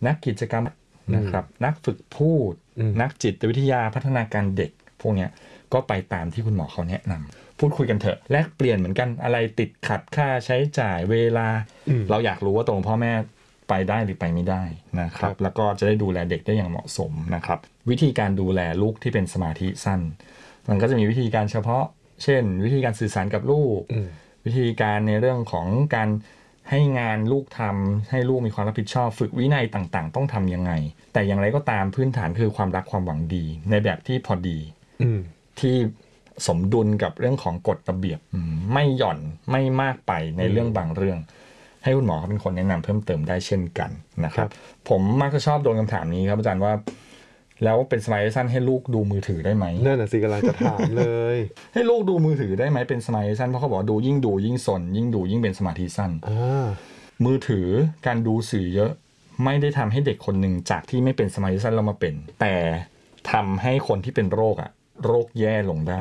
นักกิจกรรมนะครับนักฝึกพูดนักจิตวิทยาพัฒนาการเด็กพวกนี้ก็ไปตามที่คุณหมอเขาแนะนำพูดคุยกันเถอะแลกเปลี่ยนเหมือนกันอะไรติดขัดค่าใช้จ่ายเวลาเราอยากรู้ว่าตรงพ่อแม่ไปได้หรือไปไม่ได้นะครับแล้วก็จะได้ดูแลเด็กได้อย่างเหมาะสมนะครับวิธีการดูแลลูกที่เป็นสมาธิสั้นมันก็จะมีวิธีการเฉพาะเช่นวิธีการสื่อสารกับลูกวิธีการในเรื่องของการให้งานลูกทำให้ลูกมีความรับผิดชอบฝึกวินัยต่างๆต้องทำยังไงแต่อย่างไรก็ตามพื้นฐานคือความรักความหวังดีในแบบที่พอดีที่สมดุลกับเรื่องของกฎระเบียบไม่หย่อนไม่มากไปในเรื่องบางเรื่องให้คุณหมอเขาเป็นคนแนะนำเพิ่มเติมได้เช่นกันนะครับผมมักจะชอบโดนคำถามนี้ครับอาจารย์ว่าแล้วเป็นสมาธิสั้นให้ลูกดูมือถือได้ไหมนั่นน่ะสิกำลังจะถามเลยให้ลูกดูมือถือได้ไหมเป็นสมาธิสั้นเพราะเขาบอกดูยิ่งสนยิ่งดูยิ่งเป็นสมาธิสั้นมือถือการดูสื่อเยอะไม่ได้ทำให้เด็กคนหนึ่งจากที่ไม่เป็นสมาธิสั้นเรามาเป็นแต่ทำให้คนที่เป็นโรคแย่ลงได้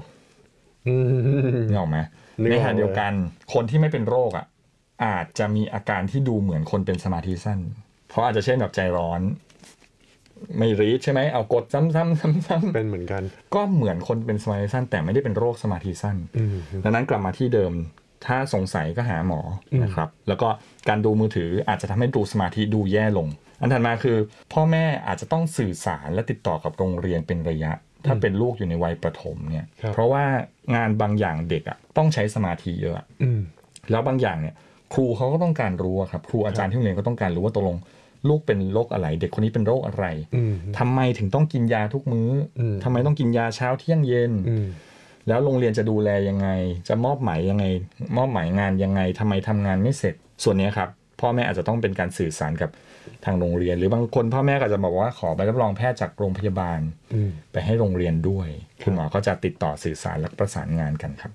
นี่ออกไหมในขณะเดียวกันคนที่ไม่เป็นโรคอาจจะมีอาการที่ดูเหมือนคนเป็นสมาธิสั้นเพราะอาจจะเช่นแบบใจร้อนไม่รีดใช่ไหมเอากดซ้ำๆเป็นเหมือนกันก็เหมือนคนเป็นสมาธิสั้นแต่ไม่ได้เป็นโรคสมาธิสั้นดังนั้นกลับมาที่เดิมถ้าสงสัยก็หาหมอนะครับแล้วก็การดูมือถืออาจจะทำให้ดูสมาธิดูแย่ลงอันถัดมาคือพ่อแม่อาจจะต้องสื่อสารและติดต่อกับโรงเรียนเป็นระยะถ้าเป็นลูกอยู่ในวัยประถมเนี่ยเพราะว่างานบางอย่างเด็กต้องใช้สมาธิเยอะแล้วบางอย่างเนี่ยครูเขาก็ต้องการรู้ครับครูอาจารย์ที่โรงเรียนก็ต้องการรู้ว่าตกลงลูกเป็นโรคอะไรเด็กคนนี้เป็นโรคอะไรทำไมถึงต้องกินยาทุกมื้อทำไมต้องกินยาเช้าเที่ยงเย็นแล้วโรงเรียนจะดูแลยังไงจะมอบหมายยังไงมอบหมายงานยังไงทำไมทำงานไม่เสร็จส่วนนี้ครับพ่อแม่อาจจะต้องเป็นการสื่อสารกับทางโรงเรียนหรือบางคนพ่อแม่ก็จะบอกว่าขอใบรับรองแพทย์จากโรงพยาบาลไปให้โรงเรียนด้วยคุณหมอก็จะติดต่อสื่อสารและประสานงานกันครับ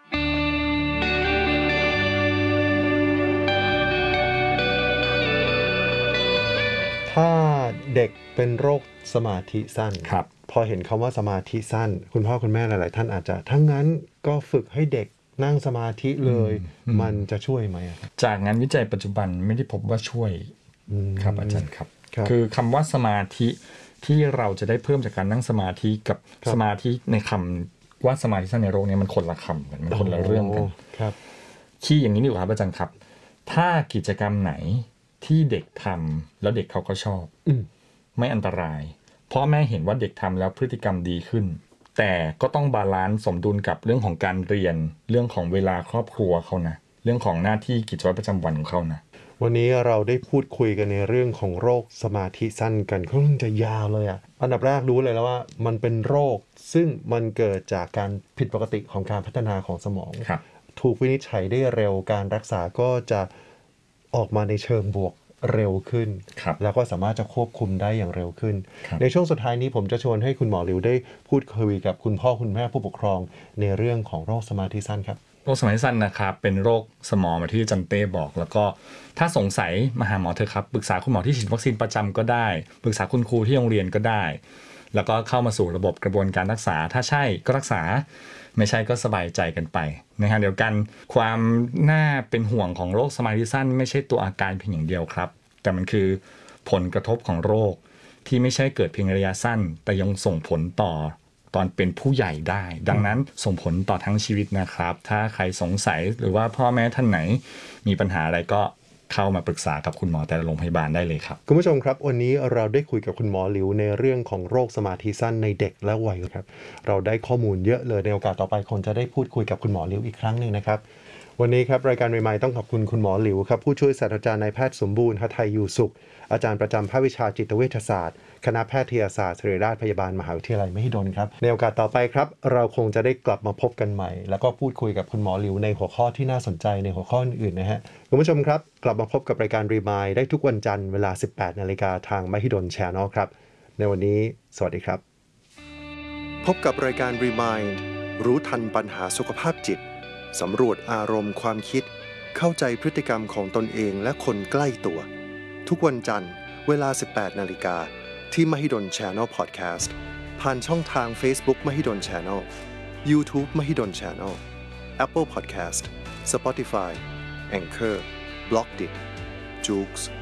ถ้าเด็กเป็นโรคสมาธิสั้นพอเห็นคำว่าสมาธิสั้นคุณพ่อคุณแม่หลายๆท่านอาจจะทั้งนั้นก็ฝึกให้เด็กนั่งสมาธิเลยมันจะช่วยไหมจากงานวิจัยปัจจุบันไม่ได้พบว่าช่วยครับอาจารย์ครับคือคำว่าสมาธิที่เราจะได้เพิ่มจากการนั่งสมาธิกับสมาธิในคำว่าสมาธิสั้นในโรคนี้มันคนละคำกันมันคนละเรื่องกันที่อย่างนี้ดีกว่าครับอาจารย์ครับถ้ากิจกรรมไหนที่เด็กทำแล้วเด็กเขาก็ชอบไม่อันตรายพ่อแม่เห็นว่าเด็กทำแล้วพฤติกรรมดีขึ้นแต่ก็ต้องบาลานซ์สมดุลกับเรื่องของการเรียนเรื่องของเวลาครอบครัวเขานะเรื่องของหน้าที่กิจวัตรประจำวันของเขานะวันนี้เราได้พูดคุยกันในเรื่องของโรคสมาธิสั้นกันค่อนข้างจะยาวเลยอันดับแรกรู้เลยแล้วว่ามันเป็นโรคซึ่งมันเกิดจากการผิดปกติของการพัฒนาของสมองถูกวินิจฉัยได้เร็วการรักษาก็จะออกมาในเชิงบวกเร็วขึ้นแล้วก็สามารถจะควบคุมได้อย่างเร็วขึ้นในช่วงสุดท้ายนี้ผมจะชวนให้คุณหมอหลิวได้พูดคุยกับคุณพ่อคุณแม่ผู้ปกครองในเรื่องของโรคสมาธิสั้นครับโรคสมาธิสั้นนะครับเป็นโรคสมองแบบที่อาจารย์เต้บอกแล้วก็ถ้าสงสัยมาหาหมอเถอะครับปรึกษาคุณหมอที่ฉีดวัคซีนประจำก็ได้ปรึกษาคุณครูที่โรงเรียนก็ได้แล้วก็เข้ามาสู่ระบบกระบวนการรักษาถ้าใช่ก็รักษาไม่ใช่ก็สบายใจกันไปในขณะเดียวกันความน่าเป็นห่วงของโรคสมาธิสั้นไม่ใช่ตัวอาการเพียงอย่างเดียวครับแต่มันคือผลกระทบของโรคที่ไม่ใช่เกิดเพียงระยะสั้นแต่ยังส่งผลต่อตอนเป็นผู้ใหญ่ได้ดังนั้นส่งผลต่อทั้งชีวิตนะครับถ้าใครสงสัยหรือว่าพ่อแม่ท่านไหนมีปัญหาอะไรก็เข้ามาปรึกษากับคุณหมอแต่ละโรงพยาบาลได้เลยครับคุณผู้ชมครับวันนี้เราได้คุยกับคุณหมอหลิวในเรื่องของโรคสมาธิสั้นในเด็กและวัยครับเราได้ข้อมูลเยอะเลยในโอกาสต่อไปคงจะได้พูดคุยกับคุณหมอหลิวอีกครั้งนึงนะครับวันนี้ครับรายการใหม่ๆต้องขอบคุณคุณหมอหลิวครับผู้ช่วยศาสตราจารย์นายแพทย์สมบูรณ์หทัยอยู่สุขอาจารย์ประจำภาควิชาจิตเวชศาสตร์คณะแพทยศาสตร์ศิริราชพยาบาลมหาวิทยาลัยมหิดลครับในโอกาสต่อไปครับเราคงจะได้กลับมาพบกันใหม่แล้วก็พูดคุยกับคุณหมอหลิวในหัวข้อที่น่าสนใจในหัวข้ออื่นนะฮะคุณผู้ชมครับกลับมาพบกับรายการรีมายด์ได้ทุกวันจันทร์เวลา 18:00 น.ทางมหิดล Channel ครับในวันนี้สวัสดีครับพบกับรายการรีมายด์รู้ทันปัญหาสุขภาพจิตสำรวจอารมณ์ความคิดเข้าใจพฤติกรรมของตนเองและคนใกล้ตัวทุกวันจันทร์เวลา 18:00 น.ที่มหิดล Channel Podcast ผ่านช่องทาง Facebook มหิดล Channel YouTube มหิดล Channel Apple Podcast Spotify Anchor Blockdit Joox